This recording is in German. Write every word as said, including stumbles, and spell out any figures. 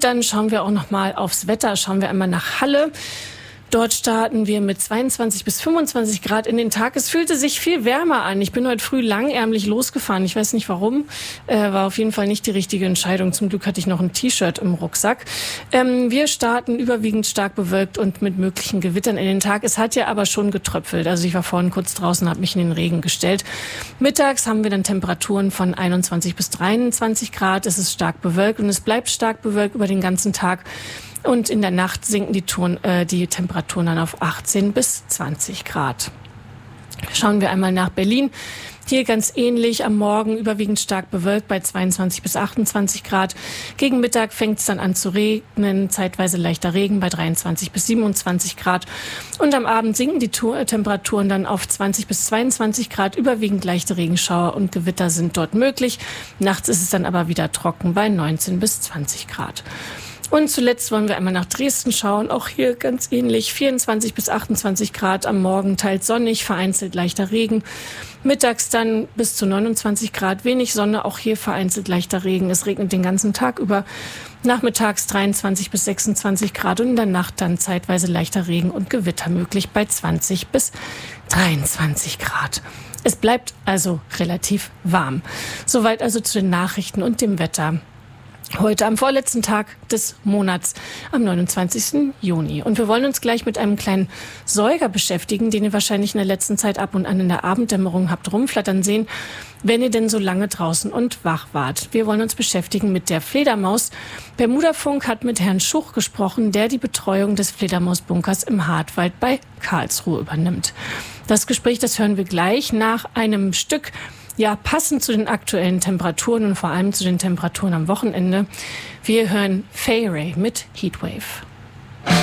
Und dann schauen wir auch noch mal aufs Wetter. Schauen wir einmal nach Halle. Dort starten wir mit zweiundzwanzig bis fünfundzwanzig Grad in den Tag. Es fühlte sich viel wärmer an. Ich bin heute früh langärmlich losgefahren. Ich weiß nicht warum. Äh, war auf jeden Fall nicht die richtige Entscheidung. Zum Glück hatte ich noch ein T-Shirt im Rucksack. Ähm, wir starten überwiegend stark bewölkt und mit möglichen Gewittern in den Tag. Es hat ja aber schon getröpfelt. Also ich war vorhin kurz draußen, habe mich in den Regen gestellt. Mittags haben wir dann Temperaturen von einundzwanzig bis dreiundzwanzig Grad. Es ist stark bewölkt und es bleibt stark bewölkt über den ganzen Tag. Und in der Nacht sinken die, Ton, äh, die Temperaturen dann auf achtzehn bis zwanzig Grad. Schauen wir einmal nach Berlin. Hier ganz ähnlich, am Morgen überwiegend stark bewölkt bei zweiundzwanzig bis achtundzwanzig Grad. Gegen Mittag fängt es dann an zu regnen, zeitweise leichter Regen bei dreiundzwanzig bis siebenundzwanzig Grad. Und am Abend sinken die Temperaturen dann auf zwanzig bis zweiundzwanzig Grad. Überwiegend leichte Regenschauer und Gewitter sind dort möglich. Nachts ist es dann aber wieder trocken bei neunzehn bis zwanzig Grad. Und zuletzt wollen wir einmal nach Dresden schauen. Auch hier ganz ähnlich, vierundzwanzig bis achtundzwanzig Grad, am Morgen teils sonnig, vereinzelt leichter Regen. Mittags dann bis zu neunundzwanzig Grad, wenig Sonne, auch hier vereinzelt leichter Regen. Es regnet den ganzen Tag über. Nachmittags dreiundzwanzig bis sechsundzwanzig Grad und in der Nacht dann zeitweise leichter Regen und Gewitter möglich bei zwanzig bis dreiundzwanzig Grad. Es bleibt also relativ warm. Soweit also zu den Nachrichten und dem Wetter. Heute am vorletzten Tag des Monats, am neunundzwanzigsten Juni. Und wir wollen uns gleich mit einem kleinen Säuger beschäftigen, den ihr wahrscheinlich in der letzten Zeit ab und an in der Abenddämmerung habt rumflattern sehen, wenn ihr denn so lange draußen und wach wart. Wir wollen uns beschäftigen mit der Fledermaus. Bermudafunk hat mit Herrn Schuch gesprochen, der die Betreuung des Fledermausbunkers im Hartwald bei Karlsruhe übernimmt. Das Gespräch, das hören wir gleich nach einem Stück, ja, passend zu den aktuellen Temperaturen und vor allem zu den Temperaturen am Wochenende. Wir hören Fay Ray mit Heatwave.